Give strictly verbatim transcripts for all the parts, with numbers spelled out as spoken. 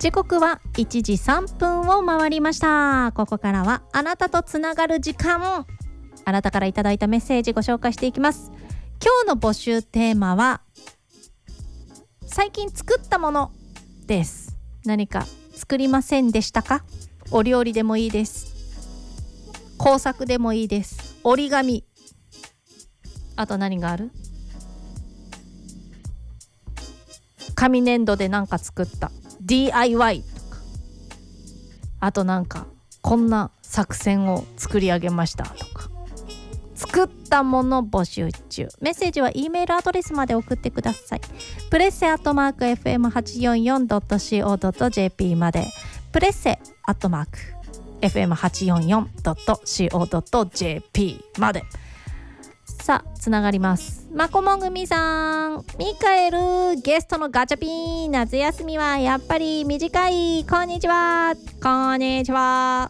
時刻はいちじさんぷんを回りました。ここからはあなたとつながる時間。あなたからいただいたメッセージご紹介していきます。今日の募集テーマは最近作ったものです。何か作りませんでしたか？お料理でもいいです、工作でもいいです、折り紙、あと何がある？紙粘土で何か作った ディーアイワイ とか、あとなんかこんな作戦を作り上げましたとか、作ったもの募集中。メッセージは E メールアドレスまで送ってください。プレッセアットマーク エフエムはちよんよんドットシーオードットジェーピー まで、プレッセアットマーク エフエムはちよんよんドットシーオードットジェーピー まで。さあつながります。マコモグミさん、ミカエル、ゲストのガチャピン、夏休みはやっぱり短い。こんにちは。こんにちは。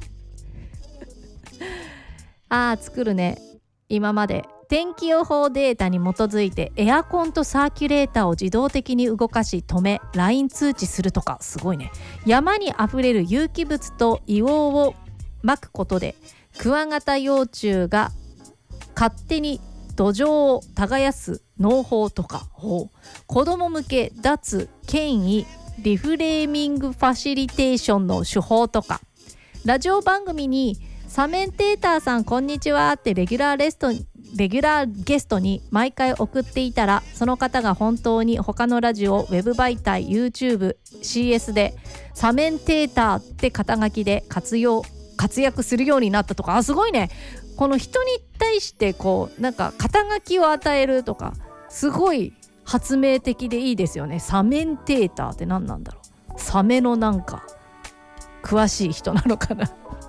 あー作るね。今まで天気予報データに基づいてエアコンとサーキュレーターを自動的に動かし止め ライン 通知するとか、すごいね。山にあふれる有機物と硫黄をまくことでクワガタ幼虫が勝手に土壌を耕す農法とか、子ども向け脱権威リフレーミングファシリテーションの手法とか、ラジオ番組にサメンテーターさんこんにちはってレギュラーレストレギュラーゲストに毎回送っていたら、その方が本当に他のラジオ、ウェブ媒体、YouTube、シーエス でサメンテーターって肩書きで活用活躍するようになったとか。あ、すごいね。この人に対してこうなんか肩書きを与えるとか、すごい発明的でいいですよね。サメンテーターって何なんだろう。サメのなんか詳しい人なのかな。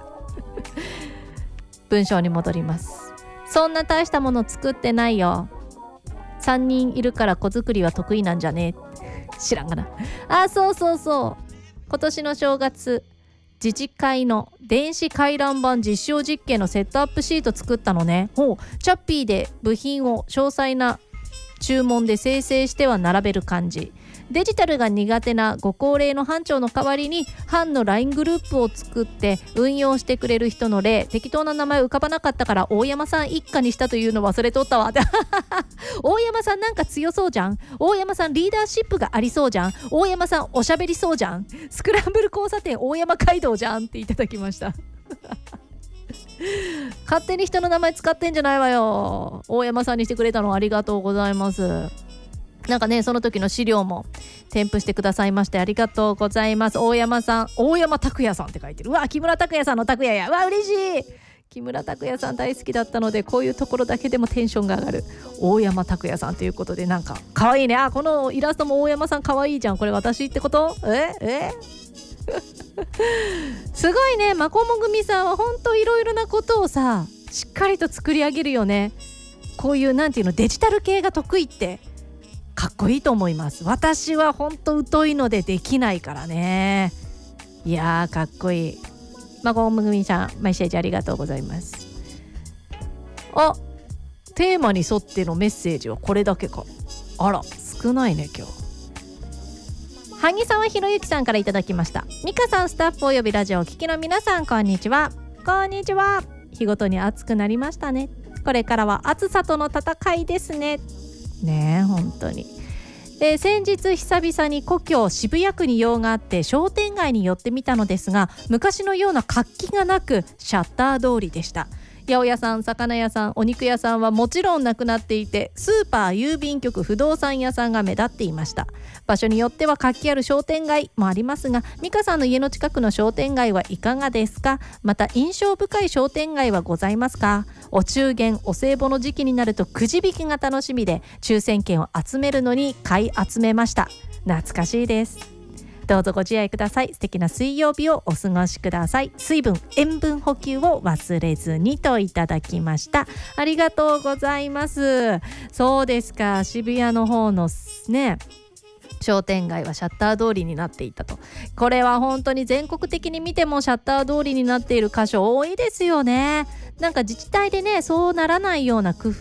文章に戻ります。そんな大したもの作ってないよ。さんにんいるから子作りは得意なんじゃね？知らんがな。あ、そうそうそう。今年の正月、自治会の電子回覧板実証実験のセットアップシート作ったのね。ほう、チャッピーで部品を詳細な注文で生成しては並べる感じ。デジタルが苦手なご高齢の班長の代わりに班の ライン グループを作って運用してくれる人の例、適当な名前浮かばなかったから大山さん一家にしたというの忘れとったわ。大山さんなんか強そうじゃん。大山さんリーダーシップがありそうじゃん。大山さんおしゃべりそうじゃん。スクランブル交差点大山街道じゃんっていただきました。勝手に人の名前使ってんじゃないわよ。大山さんにしてくれたのありがとうございます。なんかね、その時の資料も添付してくださいましてありがとうございます。大山さん、大山拓也さんって書いてる。うわ、木村拓哉さんの拓也や。うわ、嬉しい。木村拓哉さん大好きだったので、こういうところだけでもテンションが上がる。大山拓也さんということで、なんか可愛いね。あ、このイラストも大山さん可愛いじゃん。これ私ってこと？ええすごいね。マコモグミさんは本当いろいろなことをさ、しっかりと作り上げるよね。こういうなんていうの、デジタル系が得意ってかっこいいと思います。私はほんと疎いのでできないからね。いやーかっこいい。まこむぐみさん、メッセージありがとうございます。あ、テーマに沿ってのメッセージはこれだけか。あら、少ないね今日。萩沢ひろゆきさんからいただきました。ミカさん、スタッフおよびラジオを聴きの皆さん、こんにちは。こんにちは。日ごとに暑くなりましたね。これからは暑さとの戦いですね。ねえ本当に。で、先日久々に故郷渋谷区に用があって商店街に寄ってみたのですが、昔のような活気がなくシャッター通りでした。八百屋さん、魚屋さん、お肉屋さんはもちろんなくなっていて、スーパー、郵便局、不動産屋さんが目立っていました。場所によっては活気ある商店街もありますが、美香さんの家の近くの商店街はいかがですか？また印象深い商店街はございますか？お中元、お歳暮の時期になるとくじ引きが楽しみで、抽選券を集めるのに買い集めました。懐かしいです。どうぞご自愛ください。素敵な水曜日をお過ごしください。水分、塩分補給を忘れずにといただきました。ありがとうございます。そうですか、渋谷の方のね商店街はシャッター通りになっていたと。これは本当に全国的に見てもシャッター通りになっている箇所多いですよね。なんか自治体でね、そうならないような工夫